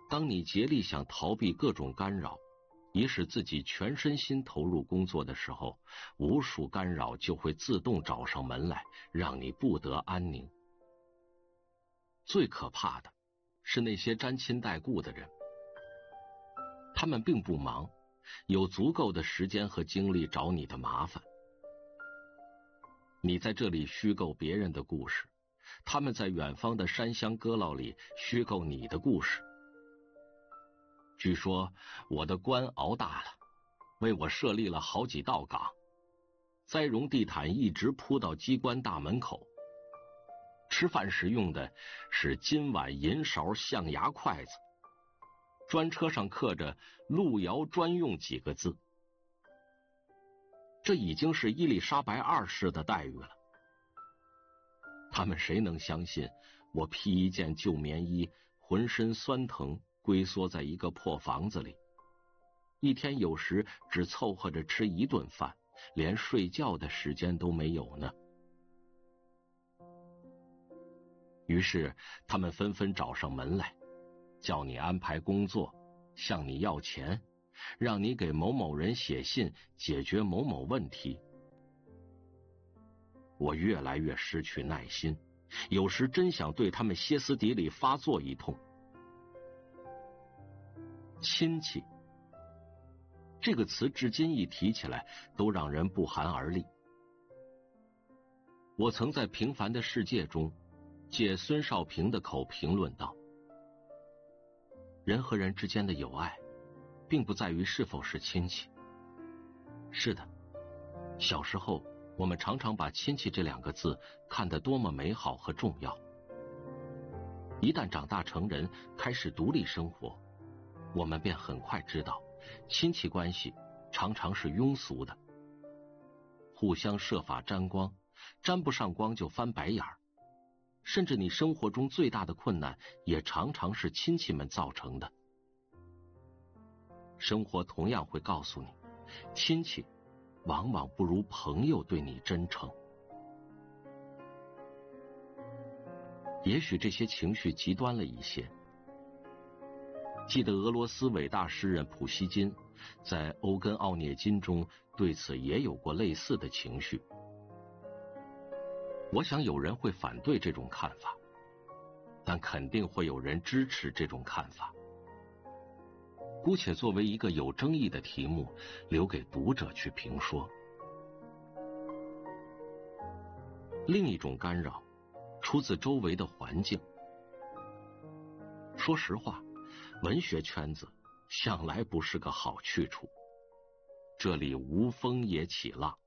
当你竭力想逃避各种干扰，以使自己全身心投入工作的时候，无数干扰就会自动找上门来，让你不得安宁。最可怕的是那些沾亲带故的人，他们并不忙，有足够的时间和精力找你的麻烦。你在这里虚构别人的故事，他们在远方的山乡阁老里虚构你的故事。据说我的官熬大了，为我设立了好几道岗，栽绒地毯一直铺到机关大门口。吃饭时用的是金碗银勺象牙筷子，专车上刻着路遥专用几个字。这已经是伊丽莎白2世的待遇了。他们谁能相信我披一件旧棉衣，浑身酸疼，龟缩在一个破房子里，一天有时只凑合着吃一顿饭，连睡觉的时间都没有呢？于是他们纷纷找上门来，叫你安排工作，向你要钱，让你给某某人写信解决某某问题。我越来越失去耐心，有时真想对他们歇斯底里发作一通。亲戚这个词至今一提起来都让人不寒而栗。我曾在《平凡的世界》中借孙少平的口评论道，人和人之间的友爱并不在于是否是亲戚。是的，小时候我们常常把亲戚这2个字看得多么美好和重要。一旦长大成人，开始独立生活，我们便很快知道，亲戚关系常常是庸俗的，互相设法沾光，沾不上光就翻白眼儿。甚至你生活中最大的困难也常常是亲戚们造成的。生活同样会告诉你，亲戚往往不如朋友对你真诚。也许这些情绪极端了一些。记得俄罗斯伟大诗人普希金在《欧根奥涅金》中对此也有过类似的情绪。我想有人会反对这种看法，但肯定会有人支持这种看法。姑且作为一个有争议的题目，留给读者去评说。另一种干扰出自周围的环境。说实话，文学圈子向来不是个好去处，这里无风也起浪。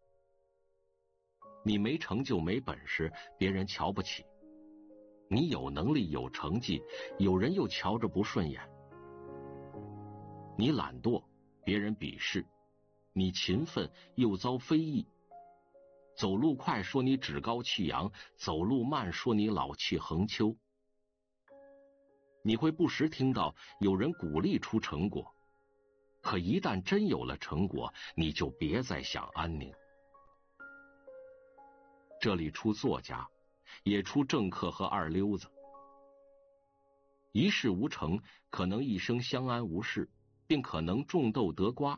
你没成就没本事，别人瞧不起；你有能力有成绩，有人又瞧着不顺眼。你懒惰，别人鄙视；你勤奋，又遭非议。走路快说你趾高气扬，走路慢说你老气横秋。你会不时听到有人鼓励出成果，可一旦真有了成果，你就别再想安宁。这里出作家，也出政客和二流子。一事无成，可能一生相安无事，并可能种豆得瓜。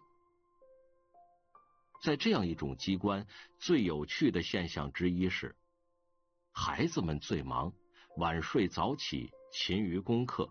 在这样一种机关，最有趣的现象之一是，孩子们最忙，晚睡早起，勤于功课，